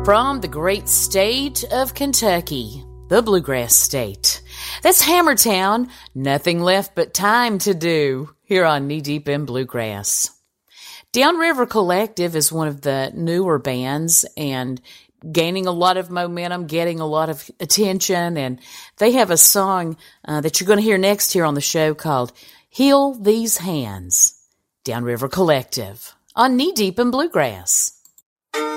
From the great state of Kentucky, the Bluegrass State. That's Hammertown, Nothing Left But Time to Do, here on Knee Deep in Bluegrass. Downriver Collective is one of the newer bands and gaining a lot of momentum, getting a lot of attention, and they have a song that you're going to hear next here on the show called Heal These Hands. Downriver Collective on Knee Deep in Bluegrass.